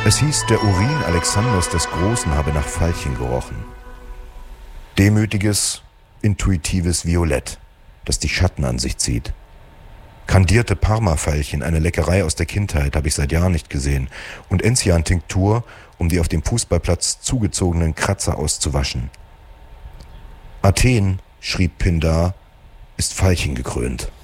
Es hieß, der Urin Alexanders des Großen habe nach Veilchen gerochen. Demütiges, intuitives Violett, das die Schatten an sich zieht. Kandierte Parma-Veilchen, eine Leckerei aus der Kindheit, habe ich seit Jahren nicht gesehen. Und Enzian-Tinktur, um die auf dem Fußballplatz zugezogenen Kratzer auszuwaschen. Athen, schrieb Pindar, ist Veilchen gekrönt.